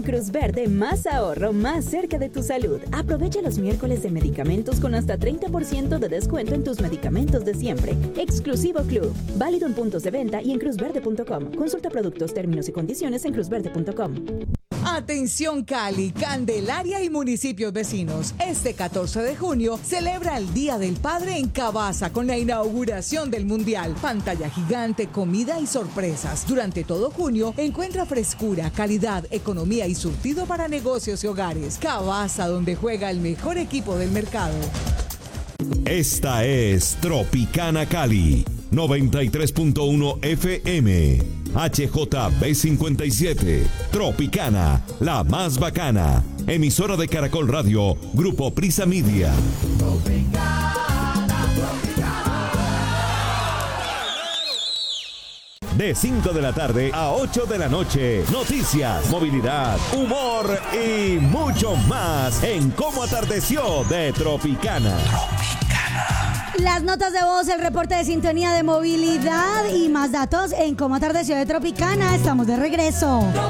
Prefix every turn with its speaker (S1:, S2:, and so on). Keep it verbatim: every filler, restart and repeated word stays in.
S1: Cruz Verde, más ahorro, más cerca de tu salud. Aprovecha los miércoles de medicamentos con hasta treinta por ciento de descuento en tus medicamentos de siempre. Exclusivo Club. Válido en puntos de venta y en cruz verde punto com. Consulta productos, términos y condiciones en cruz verde punto com.
S2: Atención Cali, Candelaria y municipios vecinos. Este catorce de junio celebra el Día del Padre en Cavaza con la inauguración del Mundial. Pantalla gigante, comida y sorpresas. Durante todo junio encuentra frescura, calidad, economía y surtido para negocios y hogares. Cavaza, donde juega el mejor equipo del mercado.
S3: Esta es Tropicana Cali, noventa y tres punto uno F M. H J B cincuenta y siete, Tropicana, la más bacana. Emisora de Caracol Radio, Grupo Prisa Media. Tropicana, Tropicana. De cinco de la tarde a ocho de la noche, noticias, movilidad, humor y mucho más en Cómo Atardeció de Tropicana.
S4: Las notas de voz, el reporte de sintonía de movilidad y más datos en Cómo Atardeció de Tropicana. Estamos de regreso.